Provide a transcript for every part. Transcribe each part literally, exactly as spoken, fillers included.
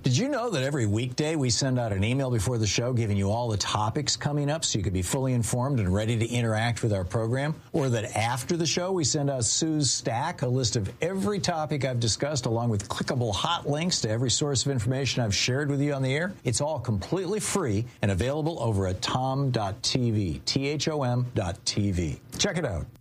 Did you know that every weekday we send out an email before the show giving you all the topics coming up so you could be fully informed and ready to interact with our program? Or that after the show we send out Sue's Stack, a list of every topic I've discussed along with clickable hot links to every source of information I've shared with you on the air? It's all completely free and available over at tom dot t v, T H O M dot T V. Check it out.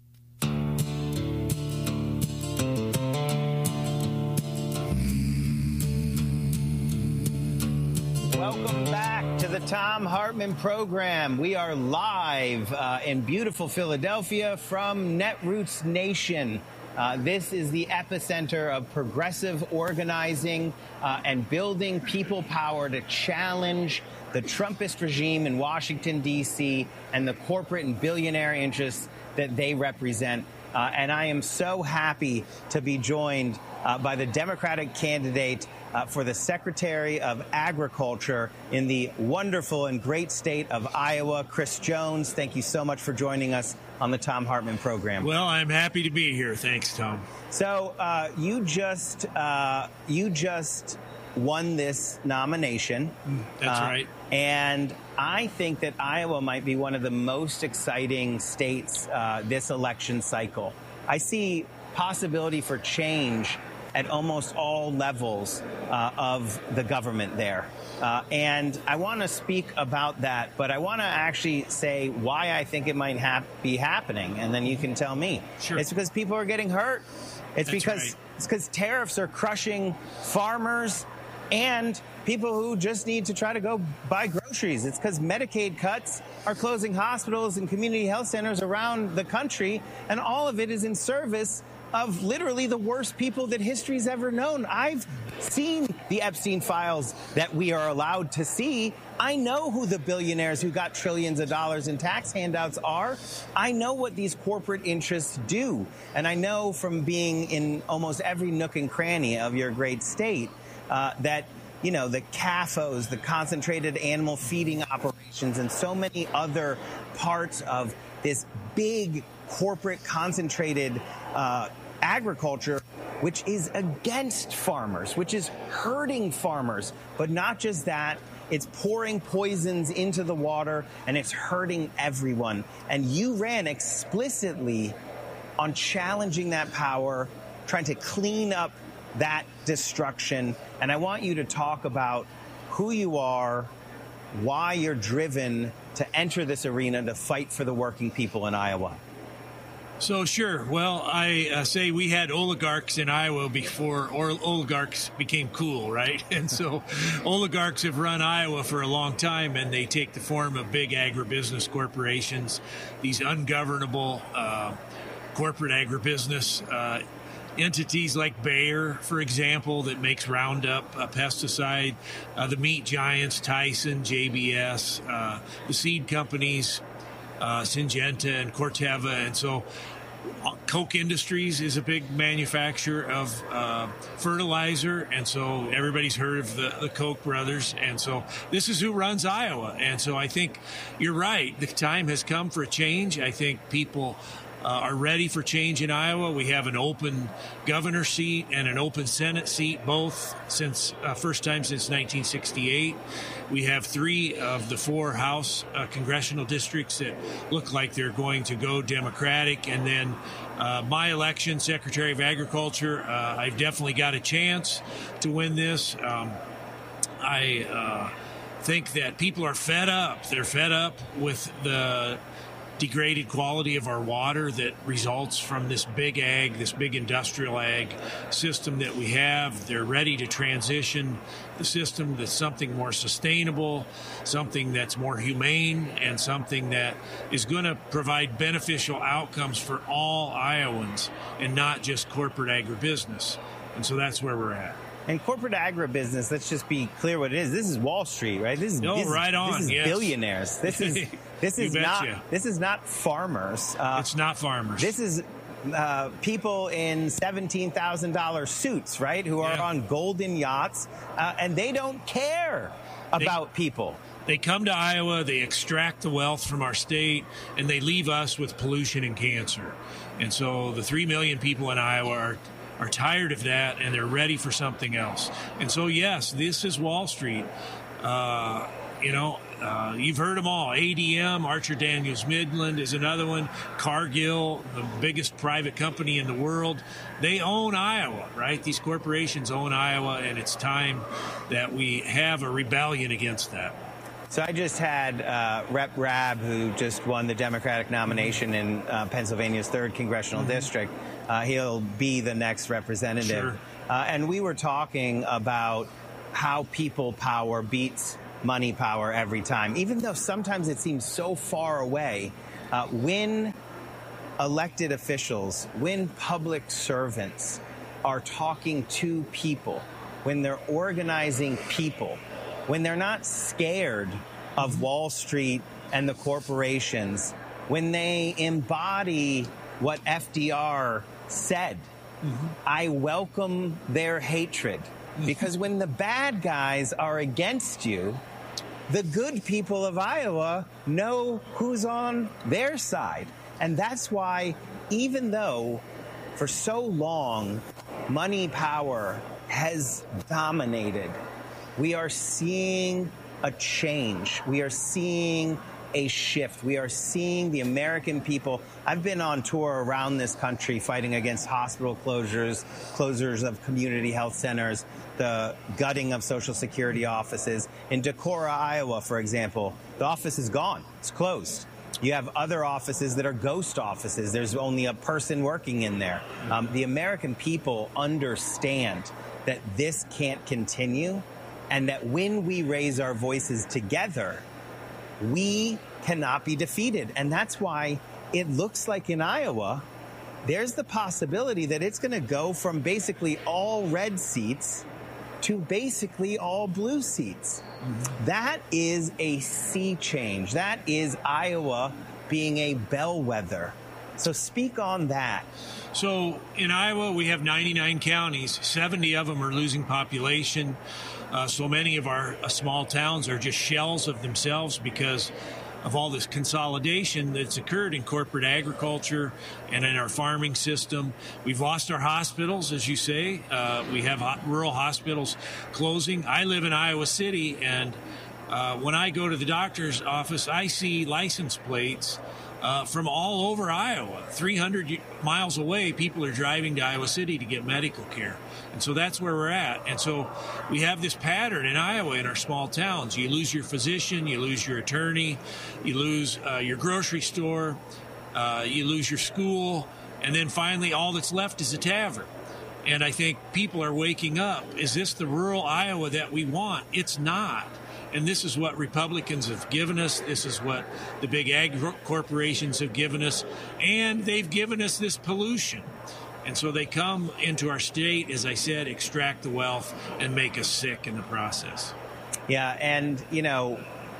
Welcome back to the Thom Hartmann program. We are live uh, in beautiful Philadelphia from Netroots Nation. Uh, this is the epicenter of progressive organizing uh, and building people power to challenge the Trumpist regime in Washington, D C, and the corporate and billionaire interests that they represent. Uh, and I am so happy to be joined uh, by the Democratic candidate Uh, for the Secretary of Agriculture in the wonderful and great state of Iowa, Chris Jones. Thank you so much for joining us on the Thom Hartmann program. Well, I'm happy to be here. Thanks, Tom. So uh, you just uh, you just won this nomination. That's uh, right. And I think that Iowa might be one of the most exciting states uh, this election cycle. I see possibility for change at almost all levels uh, of the government there. Uh, and I want to speak about that, but I want to actually say why I think it might hap- be happening, and then you can tell me. Sure. It's because people are getting hurt. It's That's because right. It's because tariffs are crushing farmers and people who just need to try to go buy groceries. It's because Medicaid cuts are closing hospitals and community health centers around the country, and all of it is in service of literally the worst people that history's ever known. I've seen the Epstein files that we are allowed to see. I know who the billionaires who got trillions of dollars in tax handouts are. I know what these corporate interests do. And I know from being in almost every nook and cranny of your great state uh, that, you know, the C A F Os, the concentrated animal feeding operations, and so many other parts of this big corporate concentrated uh, agriculture, which is against farmers, which is hurting farmers. But not just that, it's pouring poisons into the water, and it's hurting everyone. And you ran explicitly on challenging that power, trying to clean up that destruction. And I want you to talk about who you are, why you're driven to enter this arena to fight for the working people in Iowa. So, sure. Well, I uh, say we had oligarchs in Iowa before or oligarchs became cool, right? And so oligarchs have run Iowa for a long time, and they take the form of big agribusiness corporations, these ungovernable uh, corporate agribusiness uh, entities like Bayer, for example, that makes Roundup a pesticide, uh, the meat giants, Tyson, J B S, uh, the seed companies, uh, Syngenta and Corteva. And so Koch Industries is a big manufacturer of uh, fertilizer, and so everybody's heard of the, the Koch brothers, and so this is who runs Iowa. And so I think you're right. The time has come for a change. I think people Uh, are ready for change in Iowa. We have an open governor seat and an open Senate seat, both since uh, first time since nineteen sixty-eight. We have three of the four House uh, congressional districts that look like they're going to go Democratic. And then uh, my election, Secretary of Agriculture, uh, I've definitely got a chance to win this. Um, I uh, think that people are fed up. They're fed up with the degraded quality of our water that results from this big ag, this big industrial ag system that we have. They're ready to transition the system to something more sustainable, something that's more humane, and something that is going to provide beneficial outcomes for all Iowans and not just corporate agribusiness. And so that's where we're at. And corporate agribusiness, let's just be clear what it is. This is Wall Street, right? This is no, this, right on. This is yes. billionaires. This is this is not you. this is not farmers. Uh, it's not farmers. This is uh, people in seventeen thousand dollar suits, right? Who are yeah. on golden yachts, uh, and they don't care about they, people. They come to Iowa, they extract the wealth from our state, and they leave us with pollution and cancer. And so the three million people in Iowa are are tired of that, and they're ready for something else. And so, yes, this is Wall Street. Uh, you know, uh, you've heard them all. A D M, Archer Daniels Midland is another one. Cargill, the biggest private company in the world. They own Iowa, right? These corporations own Iowa, and it's time that we have a rebellion against that. So I just had uh, Rep Rabb, who just won the Democratic nomination in uh, Pennsylvania's third congressional mm-hmm. district. Uh, he'll be the next representative. Sure. Uh, and we were talking about how people power beats money power every time, even though sometimes it seems so far away. Uh, when elected officials, when public servants are talking to people, when they're organizing people, when they're not scared of Wall Street and the corporations, when they embody what F D R said, mm-hmm. I welcome their hatred. Because when the bad guys are against you, the good people of Iowa know who's on their side. And that's why, even though for so long money power has dominated, we are seeing a change. We are seeing a shift. We are seeing the American people. I've been on tour around this country fighting against hospital closures, closures of community health centers, the gutting of Social Security offices. In Decorah, Iowa, for example, the office is gone. It's closed. You have other offices that are ghost offices. There's only a person working in there. Um, the American people understand that this can't continue, and that when we raise our voices together, we cannot be defeated. And that's why it looks like in Iowa, there's the possibility that it's going to go from basically all red seats to basically all blue seats. Mm-hmm. That is a sea change. That is Iowa being a bellwether. So speak on that. So in Iowa, we have ninety-nine counties. seventy of them are losing population. Uh, so many of our uh, small towns are just shells of themselves because of all this consolidation that's occurred in corporate agriculture and in our farming system. We've lost our hospitals, as you say. Uh, we have ho- rural hospitals closing. I live in Iowa City, and uh, when I go to the doctor's office, I see license plates Uh, from all over Iowa. three hundred miles away, people are driving to Iowa City to get medical care. And so that's where we're at. And so we have this pattern in Iowa in our small towns. You lose your physician, you lose your attorney, you lose uh, your grocery store, uh, you lose your school, and then finally all that's left is a tavern. And I think people are waking up. Is this the rural Iowa that we want? It's not. And this is what Republicans have given us. This is what the big ag corporations have given us. And they've given us this pollution. And so they come into our state, as I said, extract the wealth and make us sick in the process. Yeah, and, you know,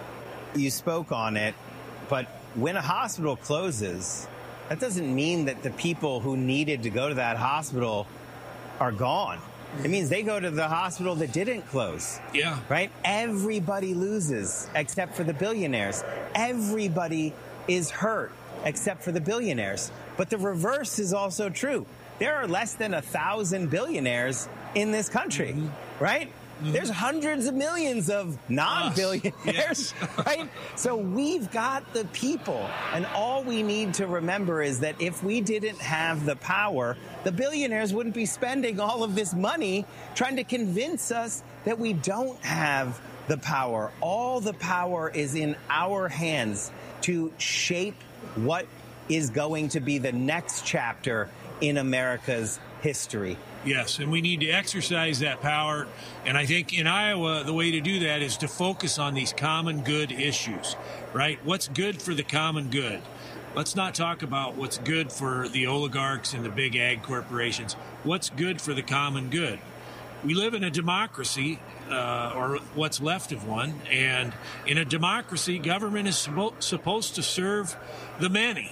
you spoke on it, but when a hospital closes, that doesn't mean that the people who needed to go to that hospital are gone. It means they go to the hospital that didn't close. Yeah. Right? Everybody loses except for the billionaires. Everybody is hurt except for the billionaires. But the reverse is also true. There are less than a thousand billionaires in this country, mm-hmm. right? Mm-hmm. There's hundreds of millions of non-billionaires, yes. right? So we've got the people, and all we need to remember is that if we didn't have the power, the billionaires wouldn't be spending all of this money trying to convince us that we don't have the power. All the power is in our hands to shape what is going to be the next chapter in America's history. Yes, and we need to exercise that power. And I think in Iowa, the way to do that is to focus on these common good issues, right? What's good for the common good? Let's not talk about what's good for the oligarchs and the big ag corporations. What's good for the common good? We live in a democracy, uh, or what's left of one. And in a democracy, government is suppo- supposed to serve the many.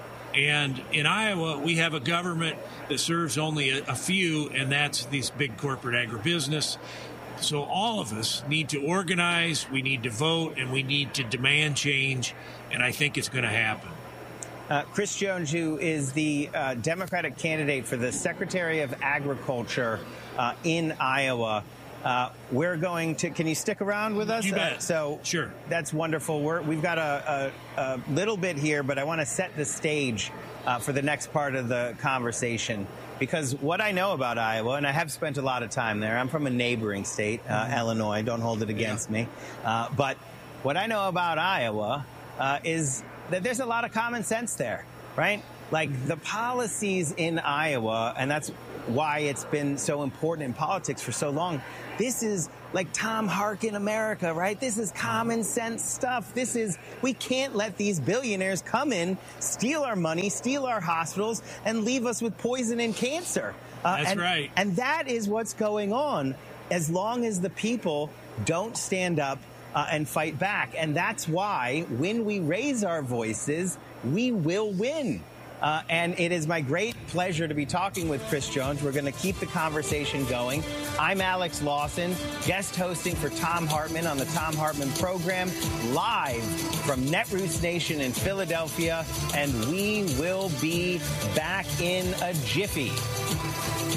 And in Iowa, we have a government that serves only a, a few, and that's these big corporate agribusiness. So all of us need to organize, we need to vote, and we need to demand change, and I think it's going to happen. Uh, Chris Jones, who is the uh, Democratic candidate for the Secretary of Agriculture uh, in Iowa. Uh, we're going to, can you stick around with us? You bet. Uh, so sure. That's wonderful. We're, we've got a, a, a little bit here, but I want to set the stage uh, for the next part of the conversation. Because what I know about Iowa, and I have spent a lot of time there, I'm from a neighboring state, uh, mm-hmm. Illinois, don't hold it against yeah. me. Uh, but what I know about Iowa uh, is that there's a lot of common sense there, right? Like the policies in Iowa, and that's why it's been so important in politics for so long. This is like Tom Harkin America, right? This is common sense stuff. This is, we can't let these billionaires come in, steal our money, steal our hospitals, and leave us with poison and cancer. Uh, That's and, right. And that is what's going on as long as the people don't stand up uh, and fight back. And that's why when we raise our voices, we will win. Uh, and it is my great pleasure to be talking with Chris Jones. We're going to keep the conversation going. I'm Alex Lawson, guest hosting for Thom Hartmann on the Thom Hartmann program, live from Netroots Nation in Philadelphia. And we will be back in a jiffy.